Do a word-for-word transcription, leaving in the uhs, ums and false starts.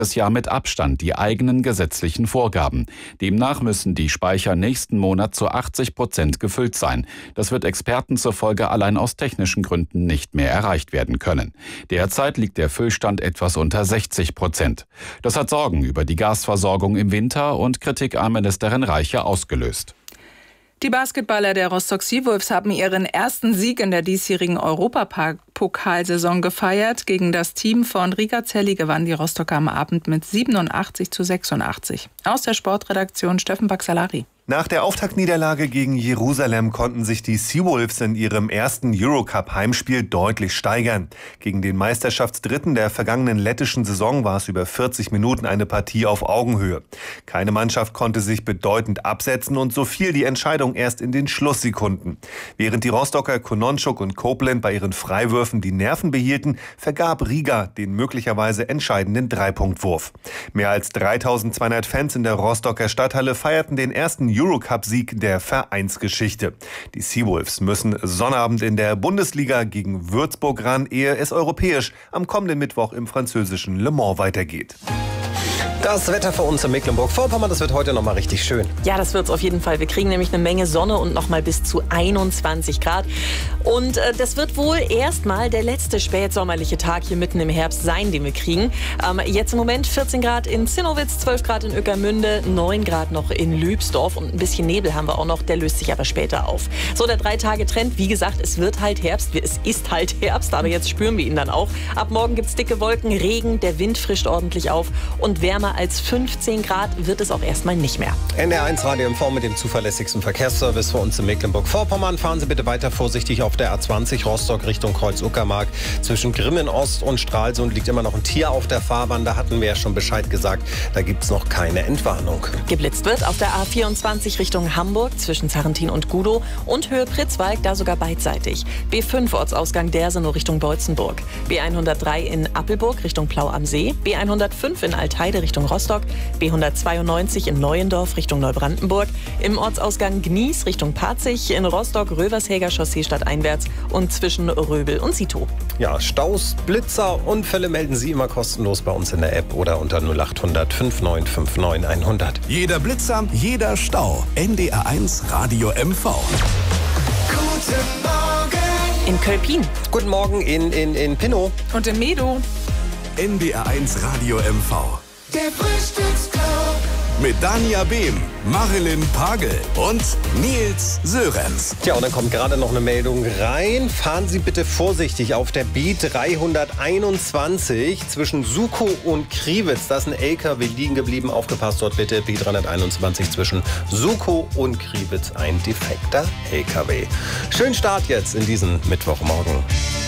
das Jahr mit Abstand die eigenen gesetzlichen Vorgaben. Demnach müssen die Speicher nächsten Monat zu achtzig Prozent gefüllt sein. Das wird Experten zufolge allein aus technischen Gründen nicht mehr erreicht werden können. Derzeit liegt der Füllstand etwas unter sechzig Prozent. Das hat Sorgen über die Gasversorgung im Winter und Kritik an Ministerin Reiche ausgelöst. Die Basketballer der Rostock Seawolves haben ihren ersten Sieg in der diesjährigen Europapokalsaison gefeiert. Gegen das Team von Riga Celli gewann die Rostocker am Abend mit siebenundachtzig zu sechsundachtzig. Aus der Sportredaktion Steffen Baxalari. Nach der Auftaktniederlage gegen Jerusalem konnten sich die Seawolves in ihrem ersten Eurocup-Heimspiel deutlich steigern. Gegen den Meisterschaftsdritten der vergangenen lettischen Saison war es über vierzig Minuten eine Partie auf Augenhöhe. Keine Mannschaft konnte sich bedeutend absetzen und so fiel die Entscheidung erst in den Schlusssekunden. Während die Rostocker Kononschuk und Koblenz bei ihren Freiwürfen die Nerven behielten, vergab Riga den möglicherweise entscheidenden Dreipunktwurf. Mehr als dreitausendzweihundert Fans in der Rostocker Stadthalle feierten den ersten Eurocup-Sieg der Vereinsgeschichte. Die Seawolves müssen Sonnabend in der Bundesliga gegen Würzburg ran, ehe es europäisch am kommenden Mittwoch im französischen Le Mans weitergeht. Das Wetter für uns in Mecklenburg-Vorpommern, das wird heute noch mal richtig schön. Ja, das wird's auf jeden Fall. Wir kriegen nämlich eine Menge Sonne und noch mal bis zu einundzwanzig Grad. Und äh, das wird wohl erstmal der letzte spätsommerliche Tag hier mitten im Herbst sein, den wir kriegen. Ähm, jetzt im Moment vierzehn Grad in Zinnowitz, zwölf Grad in Ueckermünde, neun Grad noch in Lübsdorf und ein bisschen Nebel haben wir auch noch. Der löst sich aber später auf. So, der Drei-Tage-Trend, wie gesagt, es wird halt Herbst. Es ist halt Herbst, aber jetzt spüren wir ihn dann auch. Ab morgen gibt's dicke Wolken, Regen, der Wind frischt ordentlich auf und wärmer als fünfzehn Grad wird es auch erstmal nicht mehr. N R eins Radio M V mit dem zuverlässigsten Verkehrsservice für uns in Mecklenburg-Vorpommern. Fahren Sie bitte weiter vorsichtig auf der A zwanzig Rostock Richtung Kreuz-Uckermark. Zwischen Grimmen-Ost und Stralsund liegt immer noch ein Tier auf der Fahrbahn. Da hatten wir ja schon Bescheid gesagt. Da gibt es noch keine Entwarnung. Geblitzt wird auf der A vierundzwanzig Richtung Hamburg zwischen Zarrentin und Gudow und Höhe Pritzwalk, da sogar beidseitig. B fünf Ortsausgang Dersenow Richtung Beutzenburg. B hundertdrei in Appelburg Richtung Plau am See. B hundertfünf in Altheide Richtung Rostock. B hundertzweiundneunzig in Neuendorf Richtung Neubrandenburg, im Ortsausgang Gnies Richtung Parzig, in Rostock Rövershäger Chaussee stadteinwärts und zwischen Röbel und Sito. Ja, Staus, Blitzer, Unfälle melden Sie immer kostenlos bei uns in der App oder unter null acht hundert fünfundneunzig neunundfünfzig hundert. Jeder Blitzer, jeder Stau. N D R eins Radio M V. Guten Morgen. In Kölpin. Guten Morgen in, in, in Pinnow. Und in Medow. N D R eins Radio M V. Der Frühstücksclub. Mit Dania Behm, Marilyn Pagel und Nils Sörenz. Tja, und dann kommt gerade noch eine Meldung rein. Fahren Sie bitte vorsichtig auf der B dreihunderteinundzwanzig zwischen Sukow und Kriwitz. Da ist ein L K W liegen geblieben. Aufgepasst dort bitte. B dreihunderteinundzwanzig zwischen Sukow und Kriwitz. Ein defekter L K W. Schönen Start jetzt in diesen Mittwochmorgen.